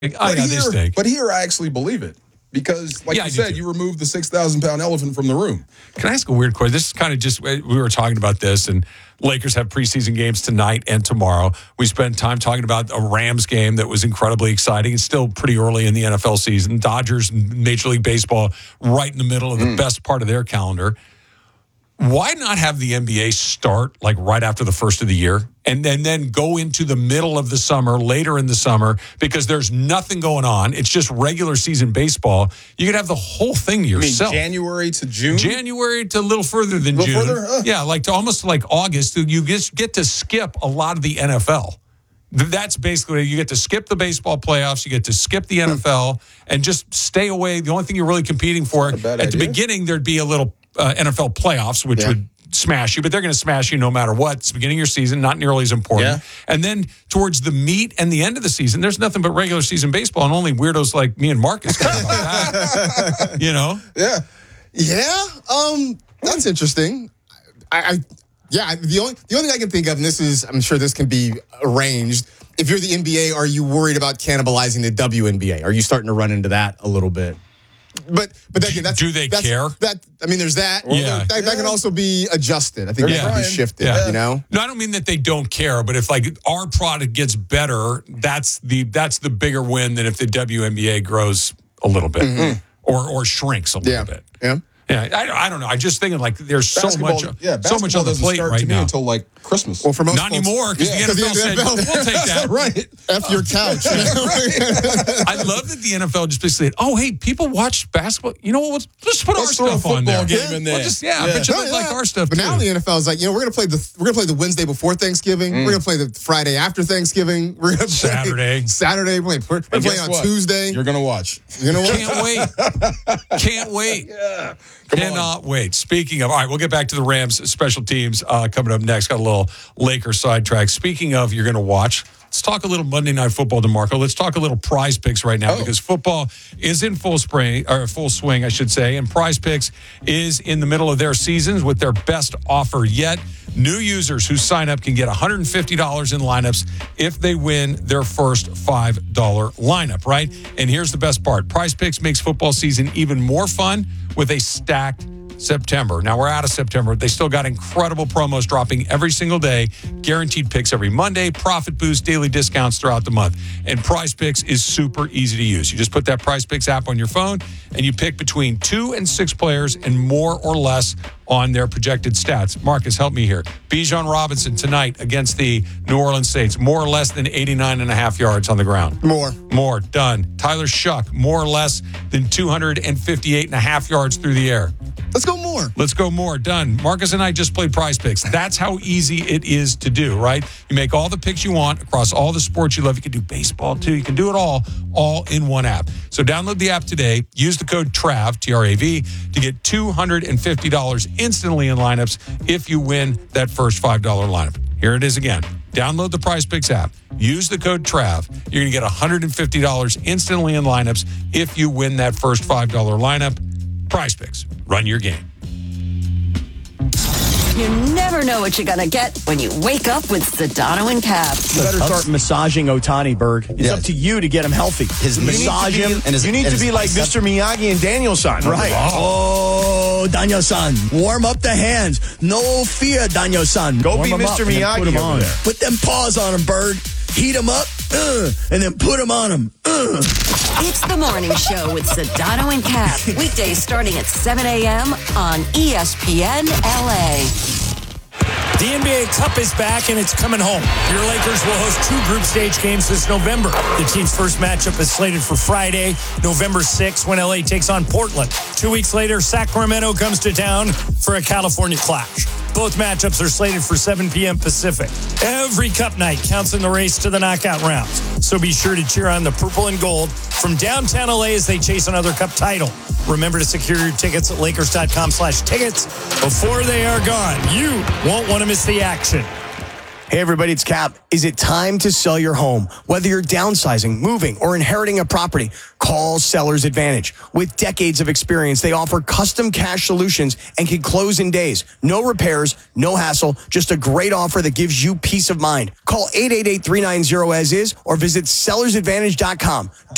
But here I actually believe it. Because, like you said, you removed the 6,000-pound elephant from the room. Can I ask a weird question? This is kind of just, we were talking about this, and Lakers have preseason games tonight and tomorrow. We spent time talking about a Rams game that was incredibly exciting. It's still pretty early in the NFL season. Dodgers, Major League Baseball, right in the middle of the best part of their calendar. Why not have the NBA start like right after the first of the year and then go into the middle of the summer, later in the summer, because there's nothing going on. It's just regular season baseball. You could have the whole thing to yourself. January to June? January to a little further than June. Further? Yeah, like to almost like August. You just get to skip a lot of the NFL. That's basically, you get to skip the baseball playoffs, you get to skip the NFL, and just stay away. The only thing you're really competing for, at the beginning, there'd be a little NFL playoffs, which would smash you, but they're going to smash you no matter what. It's the beginning of your season, not nearly as important. Yeah. And then towards the meat and the end of the season, there's nothing but regular season baseball, and only weirdos like me and Marcus care about that. You know? Yeah. Yeah. That's interesting. The only thing I can think of, and this is, I'm sure this can be arranged. If you're the NBA, are you worried about cannibalizing the WNBA? Are you starting to run into that a little bit? But again, do they care? There's that. That can also be adjusted. I think that can be shifted. Yeah. You know. No, I don't mean that they don't care, but if like our product gets better, that's the bigger win than if the WNBA grows a little bit or shrinks a little bit. Yeah. Yeah, I don't know. I just thinking like there's so much on the plate right now until like Christmas. Well, for most not anymore because the NFL said we'll take that. Right. F your couch. I love that the NFL just basically said, "Oh, hey, people watch basketball. You know what? Let's put our stuff on there. Game in there. But you like our stuff but too." Now the NFL is like, we're gonna play the Wednesday before Thanksgiving. We're gonna play the Friday after Thanksgiving. We're gonna play Saturday. We're playing on Tuesday. You're gonna watch. You know what? Can't wait. Yeah. Cannot wait. Speaking of, all right, we'll get back to the Rams special teams coming up next. Got a little Lakers sidetrack. Speaking of, you're going to watch. Let's talk a little Monday Night Football, DeMarco. Let's talk a little Prize Picks right now because football is in full swing, I should say, and Prize Picks is in the middle of their seasons with their best offer yet. New users who sign up can get $150 in lineups if they win their first $5 lineup, right? And here's the best part. Prize Picks makes football season even more fun with a stacked September. Now, we're out of September. They still got incredible promos dropping every single day, guaranteed picks every Monday, profit boost, daily discounts throughout the month. And Prize Picks is super easy to use. You just put that Prize Picks app on your phone, and you pick between 2 and 6 players and more or less on their projected stats. Marcus, help me here. Bijan Robinson tonight against the New Orleans Saints, more or less than 89.5 yards on the ground. More. Done. Tyler Shuck, more or less than 258.5 yards through the air. Let's go more. Done. Marcus and I just played Prize Picks. That's how easy it is to do, right? You make all the picks you want across all the sports you love. You can do baseball too. You can do it all in one app. So download the app today. Use the code TRAV, T-R-A-V, to get $250 instantly in lineups if you win that first $5 lineup. Here it is again. Download the Prize Picks app. Use the code TRAV. You're going to get $150 instantly in lineups if you win that first $5 lineup. Prize Picks. Run your game. You never know what you're going to get when you wake up with Sedano and Cap. You better start massaging Ohtani, Berg. It's up to you to get him healthy. Massage him. You need to be like Mr. Miyagi and Daniel-san. Right. Oh, Daniel-san. Warm up the hands. No fear, Daniel-san. Go be Mr. Miyagi over there. Put them paws on him, Berg. Heat him up, and then put him on him. It's the morning show with Sedano and Cap. Weekdays starting at 7 a.m. on ESPN LA. The NBA Cup is back, and it's coming home. Your Lakers will host 2 group stage games this November. The team's first matchup is slated for Friday, November 6th, when LA takes on Portland. 2 weeks later, Sacramento comes to town for a California clash. Both matchups are slated for 7 p.m. Pacific. Every Cup night counts in the race to the knockout rounds. So be sure to cheer on the purple and gold from downtown LA as they chase another Cup title. Remember to secure your tickets at Lakers.com/tickets before they are gone. You won't want to miss the action. Hey, everybody, it's Cap. Is it time to sell your home? Whether you're downsizing, moving, or inheriting a property, call Seller's Advantage. With decades of experience, they offer custom cash solutions and can close in days. No repairs, no hassle, just a great offer that gives you peace of mind. Call 888-390-AS-IS or visit sellersadvantage.com.